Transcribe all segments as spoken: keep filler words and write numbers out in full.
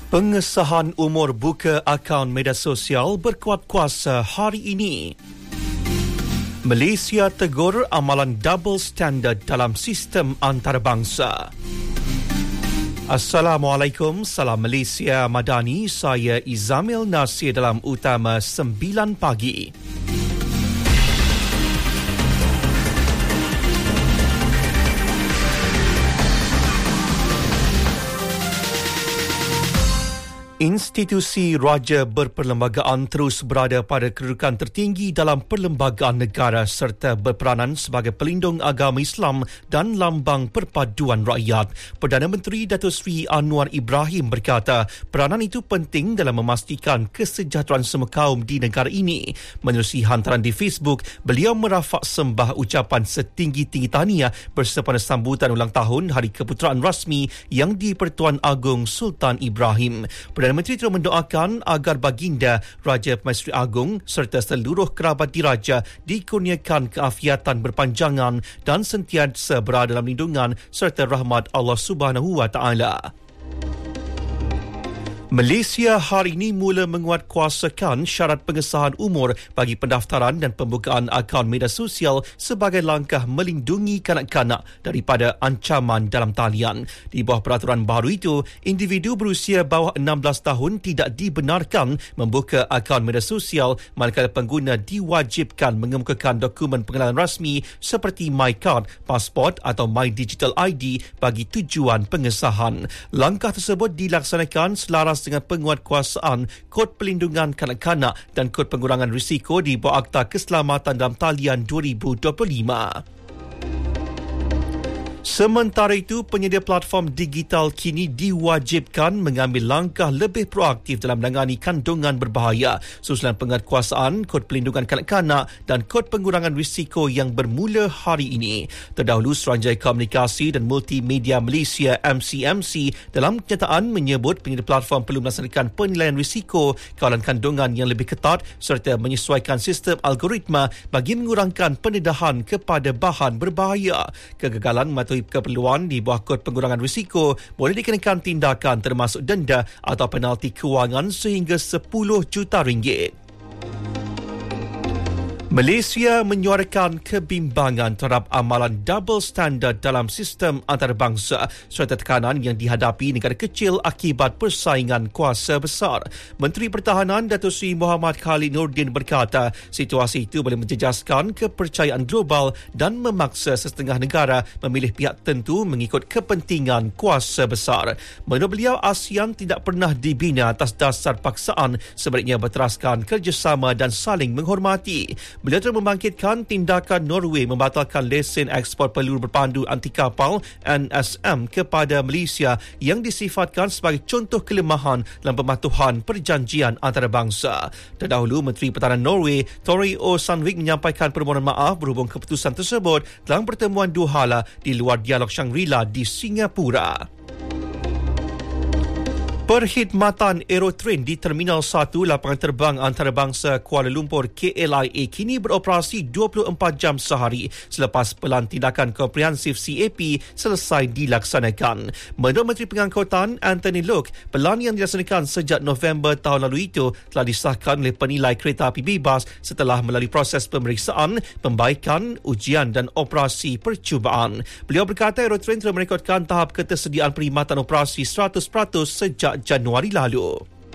Pengesahan umur buka akaun media sosial berkuat kuasa hari ini. Malaysia tegur amalan double standard dalam sistem antarabangsa. Assalamualaikum, salam Malaysia Madani, saya Izamil Nasir dalam Utama sembilan pagi. Institusi Raja Berperlembagaan terus berada pada kedudukan tertinggi dalam perlembagaan negara serta berperanan sebagai pelindung agama Islam dan lambang perpaduan rakyat. Perdana Menteri Datuk Seri Anwar Ibrahim berkata, peranan itu penting dalam memastikan kesejahteraan semua kaum di negara ini. Menerusi hantaran di Facebook, beliau merafak sembah ucapan setinggi-tinggi tahniah bersempena sambutan ulang tahun Hari Keputeraan Rasmi yang di-Pertuan Agong Sultan Ibrahim. Perdana Menteri terus mendoakan agar baginda Raja Pemaisuri Agong serta seluruh kerabat diraja dikurniakan keafiatan berpanjangan dan sentiasa berada dalam lindungan serta rahmat Allah Subhanahu Wa Taala. Malaysia hari ini mula menguatkuasakan syarat pengesahan umur bagi pendaftaran dan pembukaan akaun media sosial sebagai langkah melindungi kanak-kanak daripada ancaman dalam talian. Di bawah peraturan baru itu, individu berusia bawah enam belas tahun tidak dibenarkan membuka akaun media sosial manakala pengguna diwajibkan mengemukakan dokumen pengenalan rasmi seperti MyCard, pasport atau My Digital I D bagi tujuan pengesahan. Langkah tersebut dilaksanakan selaras dengan penguatkuasaan Kod Pelindungan Kanak-kanak dan Kod Pengurangan Risiko di bawah Akta Keselamatan dalam Talian dua ribu dua puluh lima. Sementara itu, penyedia platform digital kini diwajibkan mengambil langkah lebih proaktif dalam menangani kandungan berbahaya susulan penguatkuasaan Kod Pelindungan Kanak-kanak dan Kod Pengurangan Risiko yang bermula hari ini. Terdahulu, Suruhanjaya Komunikasi dan Multimedia Malaysia M C M C dalam kenyataan menyebut penyedia platform perlu melaksanakan penilaian risiko kawalan kandungan yang lebih ketat serta menyesuaikan sistem algoritma bagi mengurangkan pendedahan kepada bahan berbahaya. Kegagalan mematuhi keperluan di bawah Kod Pengurangan Risiko boleh dikenakan tindakan termasuk denda atau penalti kewangan sehingga sepuluh juta ringgit. Malaysia menyuarakan kebimbangan terhadap amalan double standard dalam sistem antarabangsa serta tekanan yang dihadapi negara kecil akibat persaingan kuasa besar. Menteri Pertahanan Datuk Seri Muhammad Khalid Nordin berkata, situasi itu boleh menjejaskan kepercayaan global dan memaksa sesetengah negara memilih pihak tertentu mengikut kepentingan kuasa besar. Menurut beliau, ASEAN tidak pernah dibina atas dasar paksaan, sebaliknya berteraskan kerjasama dan saling menghormati. Beliau telah membangkitkan tindakan Norway membatalkan lesen ekspor peluru berpandu anti kapal N S M kepada Malaysia yang disifatkan sebagai contoh kelemahan dalam pematuhan perjanjian antarabangsa. Terdahulu, Menteri Pertahanan Norway Tore O Sandvik menyampaikan permohonan maaf berhubung keputusan tersebut dalam pertemuan dua hala di luar dialog Shangri-La di Singapura. Perkhidmatan Aerotrain di Terminal satu Lapangan Terbang Antarabangsa Kuala Lumpur K L I A kini beroperasi dua puluh empat jam sehari selepas pelan tindakan komprehensif C A P selesai dilaksanakan. Menurut Menteri Pengangkutan Anthony Loke, pelan yang dilaksanakan sejak November tahun lalu itu telah disahkan oleh penilai kereta api bebas setelah melalui proses pemeriksaan, pembaikan, ujian dan operasi percubaan. Beliau berkata Aerotrain telah merekodkan tahap ketersediaan perkhidmatan operasi seratus peratus sejak Januari lalu.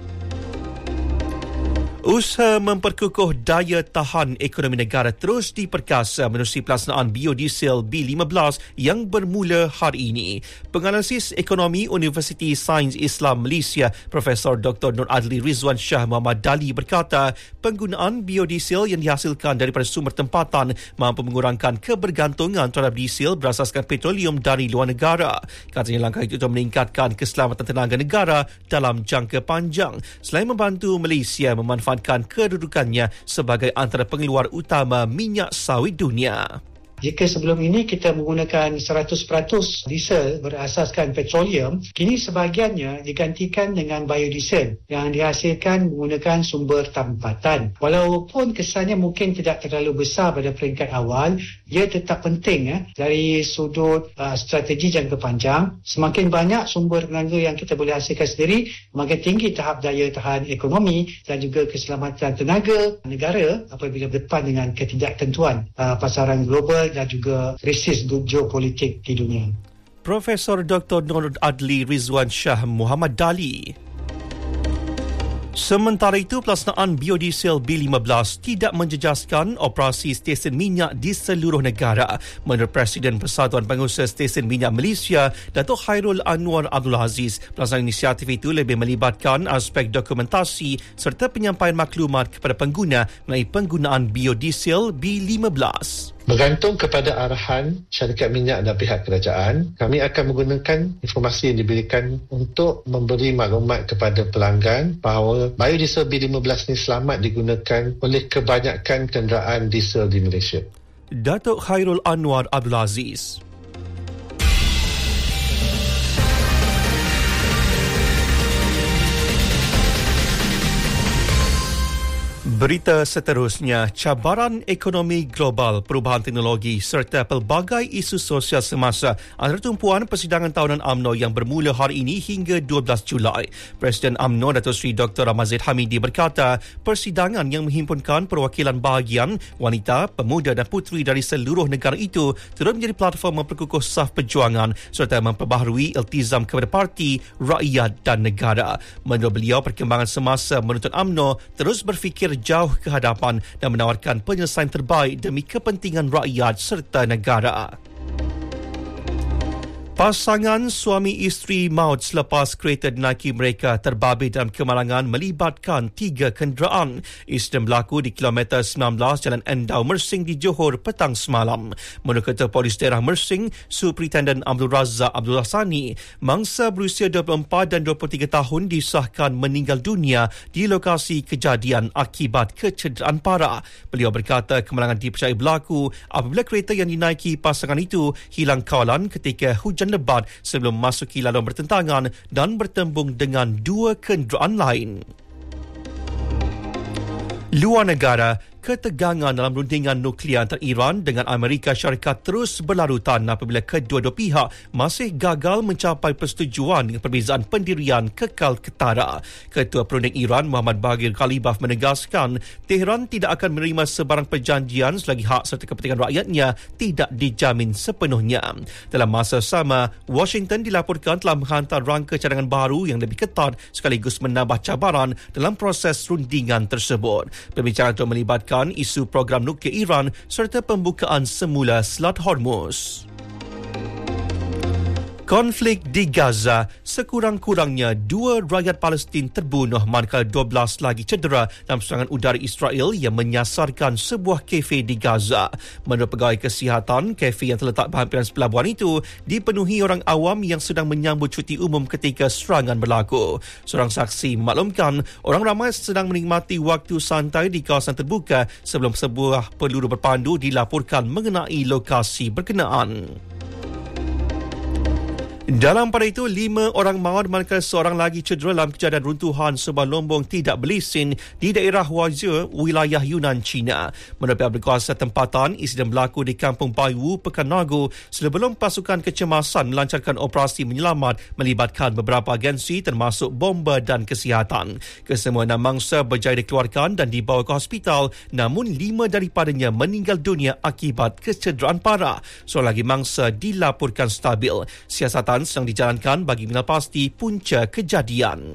Usaha memperkukuh daya tahan ekonomi negara terus diperkasa menerusi pelaksanaan biodiesel B lima belas yang bermula hari ini. Penganalisis ekonomi Universiti Sains Islam Malaysia, Profesor Doktor Nur Adli Rizwan Shah Muhammad Dali berkata, penggunaan biodiesel yang dihasilkan daripada sumber tempatan mampu mengurangkan kebergantungan terhadap diesel berasaskan petroleum dari luar negara. Katanya langkah itu untuk meningkatkan keselamatan tenaga negara dalam jangka panjang. Selain membantu Malaysia memanfaatkan kedudukannya sebagai antara pengeluar utama minyak sawit dunia. Jika sebelum ini kita menggunakan seratus peratus diesel berasaskan petroleum, kini sebahagiannya digantikan dengan biodiesel yang dihasilkan menggunakan sumber tempatan. Walaupun kesannya mungkin tidak terlalu besar pada peringkat awal, ia tetap penting eh, dari sudut uh, strategi jangka panjang. Semakin banyak sumber tenaga yang kita boleh hasilkan sendiri, makin tinggi tahap daya tahan ekonomi dan juga keselamatan tenaga negara apabila berdepan dengan ketidaktentuan uh, pasaran global dan juga krisis geopolitik di dunia. Profesor Doktor Nur Adli Rizwan Shah Muhammad Dali. Sementara itu, pelaksanaan biodiesel B lima belas tidak menjejaskan operasi stesen minyak di seluruh negara. Menurut Presiden Persatuan Pengusaha Stesen Minyak Malaysia, Datuk Khairul Anwar Abdul Aziz, pelaksanaan inisiatif itu lebih melibatkan aspek dokumentasi serta penyampaian maklumat kepada pengguna mengenai penggunaan biodiesel B lima belas. Bergantung kepada arahan syarikat minyak dan pihak kerajaan, kami akan menggunakan informasi yang diberikan untuk memberi maklumat kepada pelanggan bahawa biodiesel B lima belas ini selamat digunakan oleh kebanyakan kenderaan diesel di Malaysia. Datuk Khairul Anwar Abdul Aziz. Berita seterusnya, cabaran ekonomi global, perubahan teknologi serta pelbagai isu sosial semasa antara tumpuan persidangan tahunan U M N O yang bermula hari ini hingga dua belas Julai. Presiden U M N O Datuk Seri Doktor Ramazid Hamidi berkata, persidangan yang menghimpunkan perwakilan bahagian wanita, pemuda dan puteri dari seluruh negara itu turut menjadi platform memperkukuh saf perjuangan serta memperbaharui iltizam kepada parti, rakyat dan negara. Menurut beliau, perkembangan semasa menuntut U M N O terus berfikir jauh ke hadapan dan menawarkan penyelesaian terbaik demi kepentingan rakyat serta negara. Pasangan suami isteri maut selepas kereta dinaiki mereka terbabit dalam kemalangan melibatkan tiga kenderaan. Insiden berlaku di kilometer sembilan belas Jalan Endau Mersing di Johor petang semalam. Menurut Ketua Polis Daerah Mersing, Superintendent Abdul Razak Abdul Hassani, mangsa berusia dua puluh empat dan dua puluh tiga tahun disahkan meninggal dunia di lokasi kejadian akibat kecederaan parah. Beliau berkata kemalangan dipercayai berlaku apabila kereta yang dinaiki pasangan itu hilang kawalan ketika hujan lebat sebelum memasuki laluan bertentangan dan bertembung dengan dua kenderaan lain. Luar negara, ketegangan dalam rundingan nuklear antara Iran dengan Amerika Syarikat terus berlarutan apabila kedua-dua pihak masih gagal mencapai persetujuan dengan perbezaan pendirian kekal ketara. Ketua Perunding Iran Muhammad Baghir Ghalibaf menegaskan Tehran tidak akan menerima sebarang perjanjian selagi hak serta kepentingan rakyatnya tidak dijamin sepenuhnya. Dalam masa sama, Washington dilaporkan telah menghantar rangka cadangan baru yang lebih ketat sekaligus menambah cabaran dalam proses rundingan tersebut. Pembicaraan itu melibatkan isu program nuklear Iran serta pembukaan semula Selat Hormuz. Konflik di Gaza, sekurang-kurangnya dua rakyat Palestin terbunuh manakala dua belas lagi cedera dalam serangan udara Israel yang menyasarkan sebuah kafe di Gaza. Menurut pegawai kesihatan, kafe yang terletak berhampiran pelabuhan itu dipenuhi orang awam yang sedang menyambut cuti umum ketika serangan berlaku. Seorang saksi memaklumkan orang ramai sedang menikmati waktu santai di kawasan terbuka sebelum sebuah peluru berpandu dilaporkan mengenai lokasi berkenaan. Dalam pada itu, lima orang maut manakala seorang lagi cedera dalam kejadian runtuhan sebuah lombong tidak berlesen di daerah Huazhou, wilayah Yunan, China. Menurut pihak berkuasa tempatan, insiden berlaku di Kampung Baiwu, Pekan Nagu sebelum pasukan kecemasan melancarkan operasi menyelamat melibatkan beberapa agensi termasuk bomba dan kesihatan. Kesemua enam mangsa berjaya dikeluarkan dan dibawa ke hospital, namun lima daripadanya meninggal dunia akibat kecederaan parah. Seorang lagi mangsa dilaporkan stabil. Siasatan sedang dijalankan bagi mengenal pasti punca kejadian.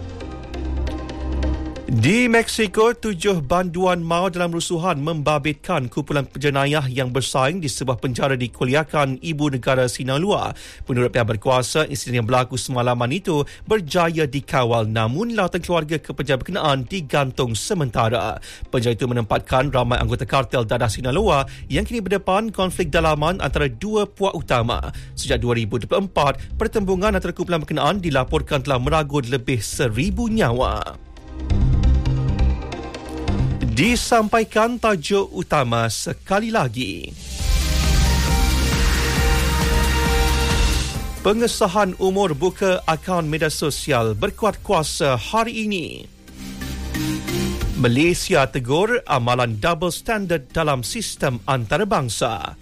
Di Mexico, tujuh banduan maut dalam rusuhan membabitkan kumpulan penjenayah yang bersaing di sebuah penjara di Culiacan, ibu negara Sinaloa. Menurut pihak berkuasa, insiden yang berlaku semalaman itu berjaya dikawal, namun lawatan keluarga ke penjara berkenaan digantung sementara. Penjara itu menempatkan ramai anggota kartel dadah Sinaloa yang kini berdepan konflik dalaman antara dua puak utama. Sejak dua ribu dua puluh empat, pertembungan antara kumpulan berkenaan dilaporkan telah meragut lebih seribu nyawa. Disampaikan tajuk utama sekali lagi. Pengesahan umur buka akaun media sosial berkuat kuasa hari ini. Malaysia tegur amalan double standard dalam sistem antarabangsa.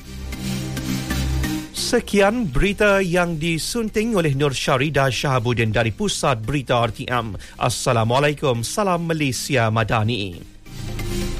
Sekian berita yang disunting oleh Nur Syarida Shahabuddin dari Pusat Berita R T M. Assalamualaikum, salam Malaysia Madani.